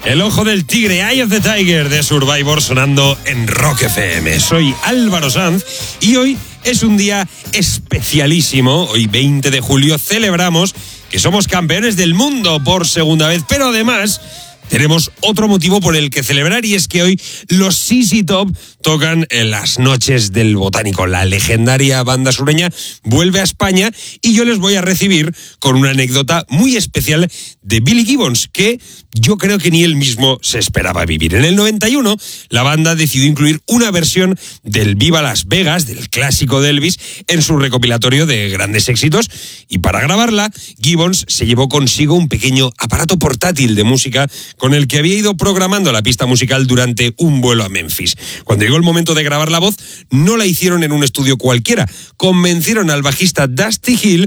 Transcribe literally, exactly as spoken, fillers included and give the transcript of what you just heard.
El ojo del tigre, Eye of the Tiger de Survivor sonando en Rock F M. Soy Álvaro Sanz y hoy es un día especialísimo. Hoy veinte de julio celebramos que somos campeones del mundo por segunda vez, pero además tenemos otro motivo por el que celebrar y es que hoy los Z Z Top tocan en las noches del Botánico. La legendaria banda sureña vuelve a España y yo les voy a recibir con una anécdota muy especial de Billy Gibbons que yo creo que ni él mismo se esperaba vivir. En el noventa y uno la banda decidió incluir una versión del Viva Las Vegas, del clásico de Elvis, en su recopilatorio de grandes éxitos y para grabarla Gibbons se llevó consigo un pequeño aparato portátil de música con el que había ido programando la pista musical durante un vuelo a Memphis. Cuando llegó el momento de grabar la voz, no la hicieron en un estudio cualquiera. Convencieron al bajista Dusty Hill